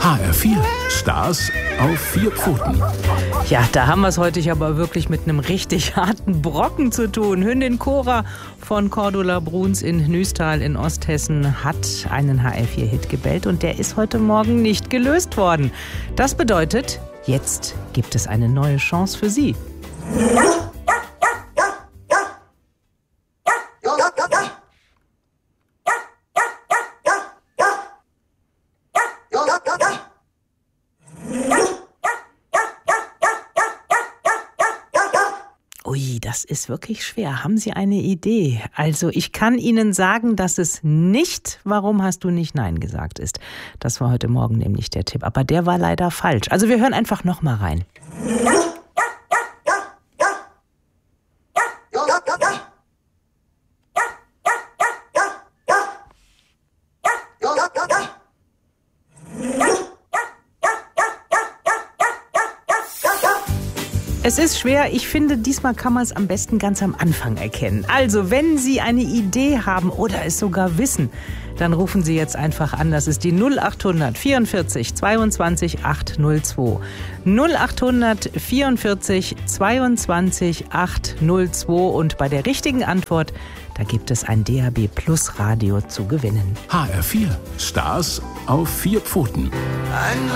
HR4, Stars auf 4 Pfoten. Ja, da haben wir es heute aber wirklich mit einem richtig harten Brocken zu tun. Hündin Cora von Cordula Bruns in Nüstal in Osthessen hat einen HR4-Hit gebellt und der ist heute Morgen nicht gelöst worden. Das bedeutet, jetzt gibt es eine neue Chance für Sie. Ui, das ist wirklich schwer. Haben Sie eine Idee? Also ich kann Ihnen sagen, dass es nicht "Warum hast du nicht Nein gesagt" ist. Das war heute Morgen nämlich der Tipp. Aber der war leider falsch. Also wir hören einfach noch mal rein. Es ist schwer. Ich finde, diesmal kann man es am besten ganz am Anfang erkennen. Also, wenn Sie eine Idee haben oder es sogar wissen, dann rufen Sie jetzt einfach an. Das ist die 0800 44 22 802. 0800 44 22 802. Und bei der richtigen Antwort, da gibt es ein DAB Plus Radio zu gewinnen. HR4, Stars auf 4 Pfoten.